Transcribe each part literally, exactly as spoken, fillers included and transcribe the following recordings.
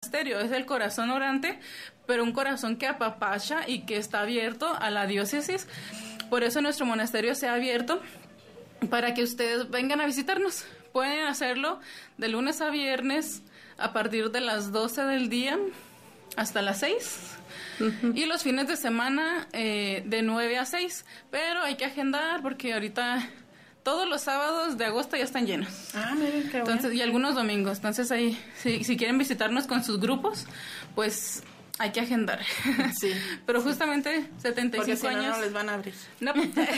monasterio, es el corazón orante, pero un corazón que apapacha y que está abierto a la diócesis. Por eso nuestro monasterio se ha abierto para que ustedes vengan a visitarnos. Pueden hacerlo de lunes a viernes a partir de las doce del día hasta las seis. Uh-huh. Y los fines de semana eh, de nueve a seis. Pero hay que agendar porque ahorita todos los sábados de agosto ya están llenos. Ah, miren qué bueno. Entonces, y algunos domingos. Entonces ahí, si, si quieren visitarnos con sus grupos, pues hay que agendar. Sí. Pero justamente setenta y cinco porque si años. No, no les van a abrir. No.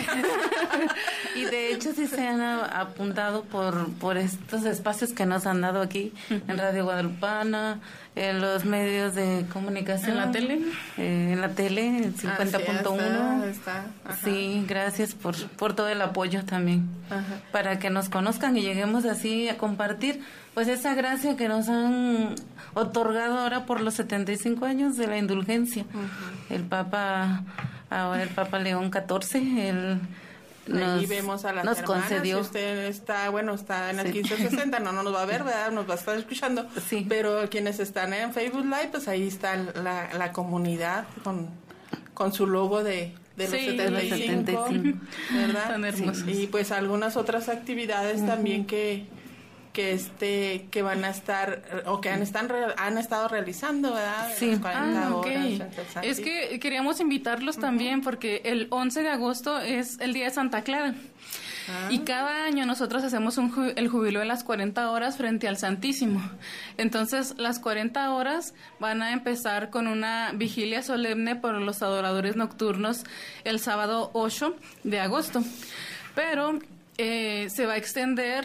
Y de hecho sí se han a, apuntado por por estos espacios que nos han dado aquí uh-huh. en Radio Guadalupana, en los medios de comunicación. En la tele. Eh, en la tele, en cincuenta punto uno. Ah, sí, está, está. Sí, gracias por, por todo el apoyo también. Ajá. Para que nos conozcan y lleguemos así a compartir pues esa gracia que nos han otorgado ahora por los setenta y cinco años de la indulgencia. Uh-huh. El Papa, ahora el Papa León catorce, el nos, Ahí vemos a las nos hermanas, concedió. Si usted está, bueno, está en el sí. quince sesenta, no, no nos va a ver, ¿verdad? Nos va a estar escuchando. Sí. Pero quienes están en Facebook Live, pues ahí está la, la comunidad con, con su logo de, de los, sí, setenta y cinco, setenta y cinco, ¿verdad? Tan hermosos. Sí. Y pues algunas otras actividades uh-huh. también que que este que van a estar o que han están han estado realizando, ¿verdad? Sí. Ah, okay. Es que queríamos invitarlos uh-huh. también porque el once de agosto es el día de Santa Clara. Ah. Y cada año nosotros hacemos un ju- el jubileo de las cuarenta horas frente al Santísimo. Entonces, las cuarenta horas van a empezar con una vigilia solemne por los adoradores nocturnos el sábado ocho de agosto. Pero eh, se va a extender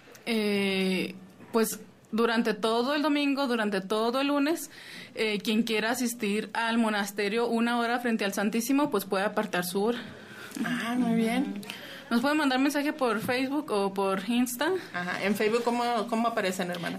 Eh, pues durante todo el domingo, durante todo el lunes, eh, quien quiera asistir al monasterio una hora frente al Santísimo, pues puede apartar su hora. Ah, muy bien. Nos pueden mandar mensaje por Facebook o por Insta. Ajá. En Facebook, ¿cómo, cómo aparecen, hermanas?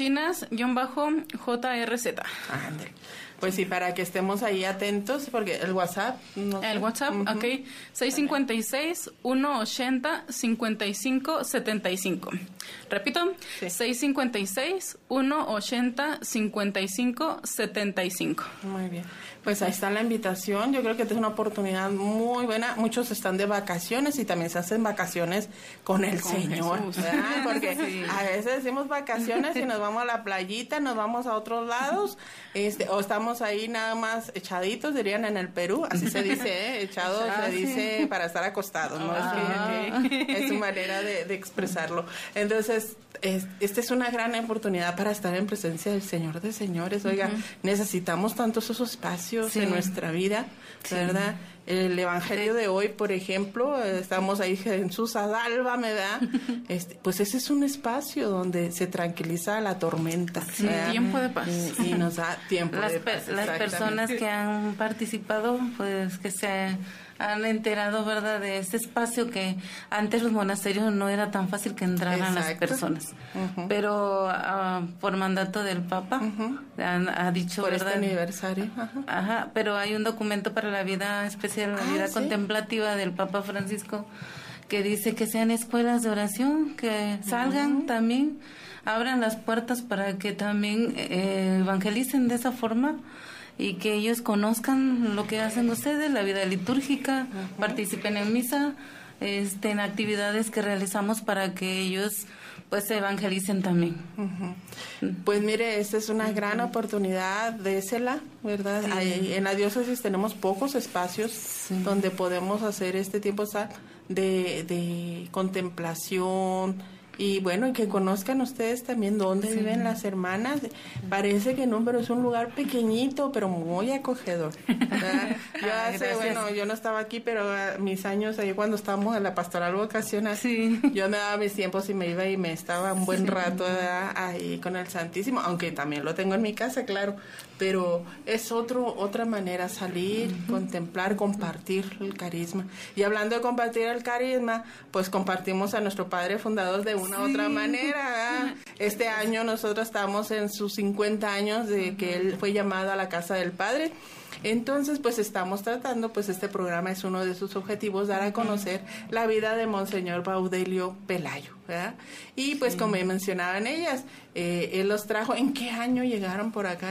Capuchinas-J R Z. Ah, ándale. Pues sí, para que estemos ahí atentos, porque el WhatsApp... No el sé. WhatsApp, uh-huh. ok. seis cinco seis, uno ochenta, cincuenta y cinco setenta y cinco. Repito, sí. seis cinco seis, uno ochenta, cincuenta y cinco setenta y cinco. Muy bien. Pues ahí está la invitación. Yo creo que es una oportunidad muy buena. Muchos están de vacaciones y también se hacen vacaciones con el con Señor. ¿Verdad? Porque sí. a veces decimos vacaciones y nos vamos a la playita, nos vamos a otros lados, este, o estamos ahí nada más echaditos, dirían en el Perú, así se dice, ¿eh? Echados ah, se sí. dice para estar acostados, ¿no? Ah. Es, que, que es su manera de, de expresarlo. Entonces, es, esta es una gran oportunidad para estar en presencia del Señor de señores. Oiga, uh-huh. necesitamos tantos esos espacios sí. en nuestra vida, ¿verdad? Sí. El Evangelio de hoy, por ejemplo, estamos ahí, Jesús, sálvame, ¿verdad? Este, pues ese es un espacio donde se tranquiliza la tormenta. Sí, tiempo de paz. Y, y nos da tiempo las de paz. Per, las personas que han participado, pues que se han enterado, ¿verdad?, de este espacio que antes los monasterios no era tan fácil que entraran Exacto. las personas. Uh-huh. Pero uh, por mandato del Papa uh-huh. han, ha dicho, por ¿verdad? Este aniversario. Ajá. Ajá, pero hay un documento para la vida especial, la ah, vida ¿sí? contemplativa del Papa Francisco que dice que sean escuelas de oración, que salgan uh-huh. también, abran las puertas para que también eh, evangelicen de esa forma y que ellos conozcan lo que hacen ustedes, la vida litúrgica, uh-huh. participen en misa, este, en actividades que realizamos para que ellos pues se evangelicen también. Uh-huh. Pues mire, esta es una uh-huh. gran oportunidad, désela, ¿verdad? Sí. Ahí, en la diócesis tenemos pocos espacios sí. donde podemos hacer este tiempo de, de contemplación. Y bueno, y que conozcan ustedes también dónde sí. viven las hermanas. Parece que no, pero es un lugar pequeñito, pero muy acogedor. ¿Verdad? Yo hace, Gracias. bueno, yo no estaba aquí, pero uh, mis años ahí cuando estábamos en la pastoral vocacional, sí. yo me daba mis tiempos y me iba y me estaba un buen sí. rato ¿verdad? ahí con el Santísimo, aunque también lo tengo en mi casa, claro, pero es otro otra manera salir, uh-huh. contemplar, compartir el carisma. Y hablando de compartir el carisma, pues compartimos a nuestro padre fundador de una sí. otra manera, ¿verdad? Este año nosotros estamos en sus cincuenta años de que él fue llamado a la casa del Padre. Entonces, pues estamos tratando, pues este programa es uno de sus objetivos, dar a conocer la vida de Monseñor Baudelio Pelayo, ¿verdad? Y pues sí. como mencionaban ellas, eh, él los trajo, ¿en qué año llegaron por acá?